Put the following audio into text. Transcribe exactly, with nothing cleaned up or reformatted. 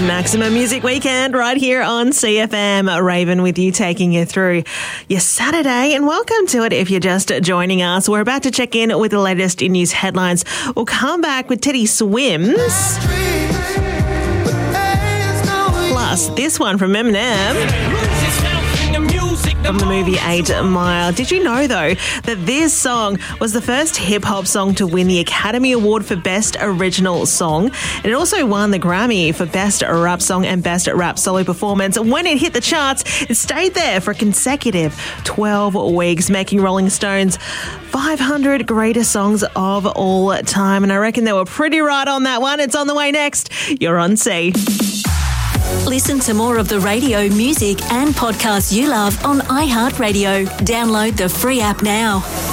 Maximum Music Weekend right here on C F M. Raven with you, taking you through your Saturday, and welcome to it if you're just joining us. We're about to check in with the latest in news headlines. We'll come back with Teddy Swims. Plus, this one from Eminem from the movie Eight Mile. Did you know, though, that this song was the first hip-hop song to win the Academy Award for Best Original Song? And it also won the Grammy for Best Rap Song and Best Rap Solo Performance. When it hit the charts, it stayed there for a consecutive twelve weeks, making Rolling Stone's five hundred greatest songs of all time. And I reckon they were pretty right on that one. It's on the way next. You're on C. Listen to more of the radio, music and podcasts you love on iHeartRadio. Download the free app now.